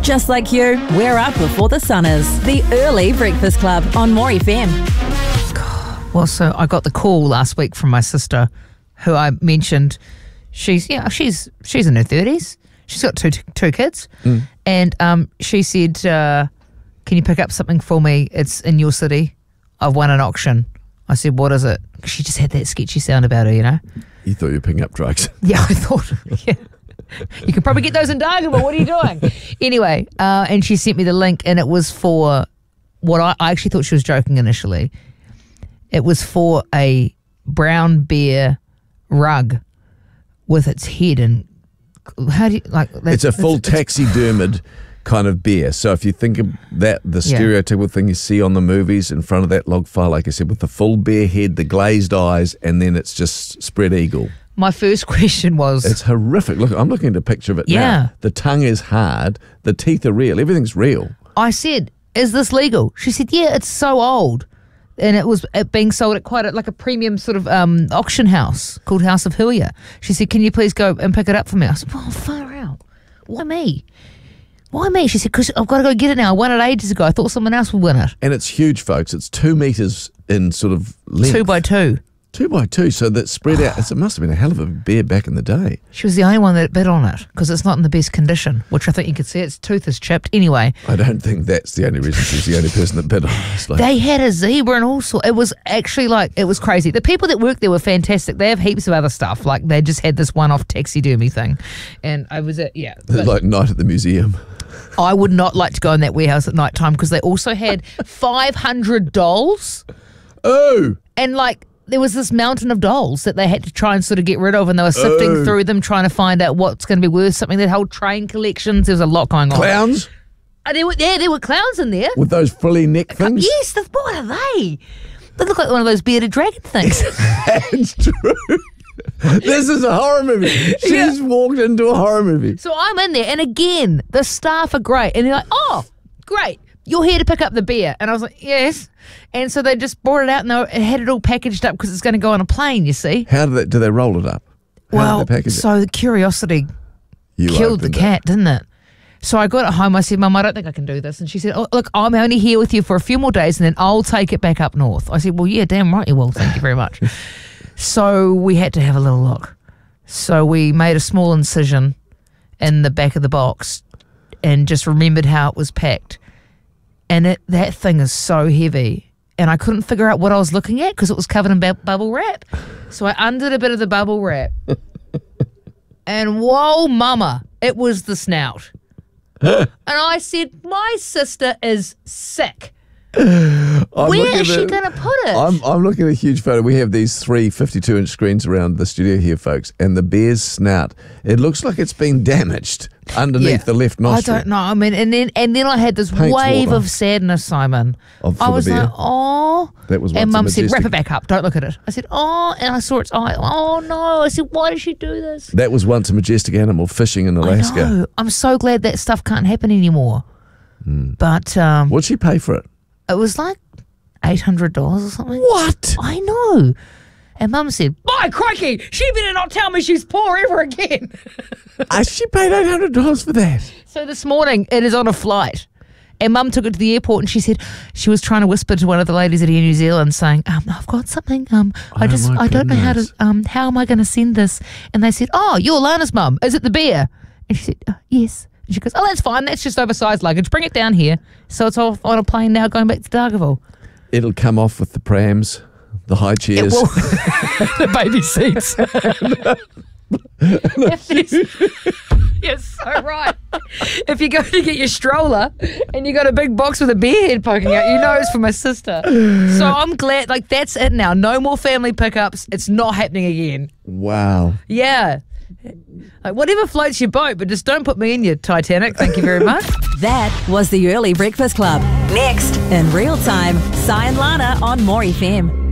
Just like you, we're up before the sun is. The Early Breakfast Club on More FM. Well, so I got the call last week from my sister, who I mentioned. She's in her 30s. She's got two kids, and she said, "Can you pick up something for me? It's in your city. I've won an auction." I said, "What is it?" She just had that sketchy sound about her, you know. You thought you were picking up drugs. Yeah, I thought. Yeah. You can probably get those in Dargaville. What are you doing? Anyway, and she sent me the link, and it was for what I actually thought she was joking initially. It was for a brown bear rug with its head and how do you like? It's a full taxidermed kind of bear. So if you think of that, the stereotypical thing you see on the movies in front of that log fire, like I said, with the full bear head, the glazed eyes, and then it's just spread eagle. My first question was... It's horrific. Look, I'm looking at a picture of it Yeah. now. The tongue is hard. The teeth are real. Everything's real. I said, "Is this legal?" She said, "Yeah, it's so old." And it was being sold at quite like a premium sort of auction house called House of Huia. She said, "Can you please go and pick it up for me?" I said, "Oh, far out. Why me? Why me?" She said, "Because I've got to go get it now. I won it ages ago. I thought someone else would win it." And it's huge, folks. It's 2 meters in sort of length. 2 by 2. 2 by 2, so that's spread out. It must have been a hell of a bear back in the day. She was the only one that bid on it because it's not in the best condition, which I think you could see. Its tooth is chipped. Anyway. I don't think that's the only reason she's the only person that bid on it. Like, they had a zebra and all sorts. It was actually it was crazy. The people that worked there were fantastic. They have heaps of other stuff. Like they just had this one-off taxidermy thing. And I was like night at the museum. I would not like to go in that warehouse at night time because they also had 500 dolls. Oh! And there was this mountain of dolls that they had to try and sort of get rid of, and they were sifting through them, trying to find out what's going to be worth something. They held train collections. There was a lot going on. Clowns? There were clowns in there. With those fully neck things? Yes, what are they? They look like one of those bearded dragon things. That's true. This is a horror movie. She's walked into a horror movie. So I'm in there, and again, the staff are great. And they're like, "Oh, great. You're here to pick up the beer." And I was like, "Yes." And so they just brought it out and they had it all packaged up because it's going to go on a plane, you see. How do they roll it up? How did they package it? So the curiosity killed the cat, didn't it? So I got it home. I said, "Mum, I don't think I can do this." And she said, "Oh, look, I'm only here with you for a few more days and then I'll take it back up north." I said, "Well, yeah, damn right you will. Thank you very much." So we had to have a little look. So we made a small incision in the back of the box and just remembered how it was packed. And that thing is so heavy. And I couldn't figure out what I was looking at because it was covered in bubble wrap. So I undid a bit of the bubble wrap. And whoa, mama, it was the snout. And I said, "My sister is sick. Where is she going to put it?" I'm looking at a huge photo. We have these 3 52-inch screens around the studio here, folks, and the bear's snout, it looks like it's been damaged underneath the left nostril. I don't know. I mean, and then I had this Paint wave water. of sadness, Simon. I was like, "Oh." That was and once a Mum said, Majestic. "Wrap it back up. Don't look at it." I said, "Oh," and I saw its eye. "Oh no." I said, "Why did she do this?" That was once a majestic animal fishing in Alaska. I know. I'm so glad that stuff can't happen anymore. But What'd she pay for it? it was like $800 or something. What? I know. And Mum said, "By crikey, she better not tell me she's poor ever again." She paid $800 for that. So this morning, it is on a flight. And Mum took it to the airport and she said she was trying to whisper to one of the ladies at Air New Zealand saying, "I've got something. I don't know how to, how am I going to send this?" And they said, "Oh, you're Lana's mum. Is it the bear?" And she said, "Yes." And she goes, "Oh, that's fine. That's just oversized luggage. Bring it down here." So it's off on a plane now going back to Dargaville. It'll come off with the prams, the high chairs. The baby seats. You're so right. If you go to get your stroller and you got a big box with a bear head poking out, you know it's for my sister. So I'm glad, that's it now. No more family pickups. It's not happening again. Wow. Yeah. Whatever floats your boat, but just don't put me in your Titanic. Thank you very much. That was the Early Breakfast Club. Next, in real time, Si and Lana on More FM.